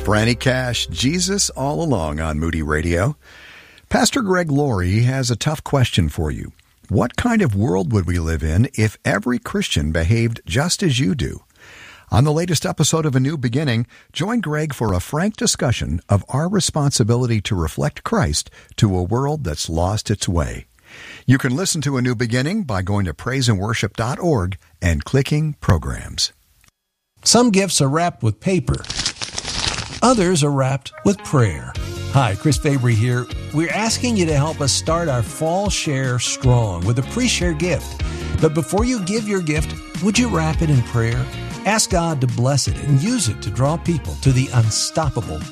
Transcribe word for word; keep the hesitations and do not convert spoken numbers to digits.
Franny Cash, Jesus All Along on Moody Radio. Pastor Greg Laurie has a tough question for you. What kind of world would we live in if every Christian behaved just as you do? On the latest episode of A New Beginning, join Greg for a frank discussion of our responsibility to reflect Christ to a world that's lost its way. You can listen to A New Beginning by going to praise and worship dot org and clicking Programs. Some gifts are wrapped with paper. Others are wrapped with prayer. Hi, Chris Fabry here. We're asking you to help us start our fall share strong with a pre-share gift. But before you give your gift, would you wrap it in prayer? Ask God to bless it and use it to draw people to the unstoppable